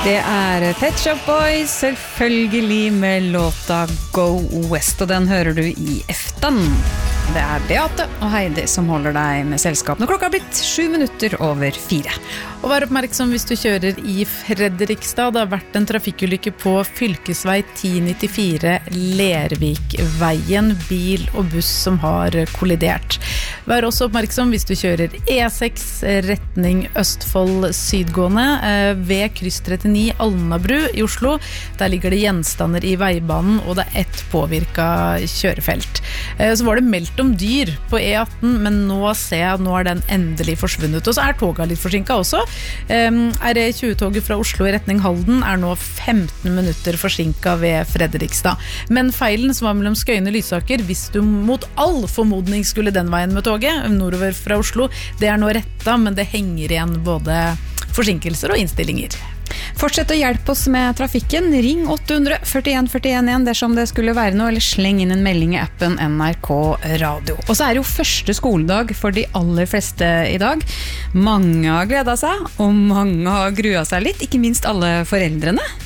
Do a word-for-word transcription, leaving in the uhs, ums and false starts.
Det er Pet Shop Boys, selvfølgelig med låta Go West, og den hører du i eftan. Det er Beate og Heidi som holder deg med selskap. Nå klokka har blitt sju minutter over fire. Og vær oppmerksom hvis du kjører i Fredrikstad. Det har vært en trafikkulykke på fylkesvei ti nittifire Lervikveien. Bil og buss som har kollidert. Vær også oppmerksom hvis du kjører E seks retning Østfold sydgående ved kryss trettini Alnabru i Oslo. Der ligger det gjenstander i veibanen, og det er ett påvirket kjørefelt. Så var det meldt om dyr på E atten, men nå ser jeg at nå er den endelig forsvunnet. Og så er toget litt forsinket også. R E tjue-toget fra Oslo i retning Halden er nå femten minutter forsinket ved Fredrikstad. Men feilen som var mellom Skøyen og Lysaker, hvis du mot all formodning skulle den veien med toget, nordover fra Oslo, det er nå rettet, men det henger igjen både forsinkelser og innstillinger. Fortsett å hjelpe oss med trafikken. Ring åtte hundre førtien førtien igjen dersom det skulle være noe, eller sleng inn en melding i appen N R K Radio. Og så er det jo første skoledag for de aller fleste i dag. Mange har gledet seg, og mange har gruet seg litt, ikke minst alle foreldrene.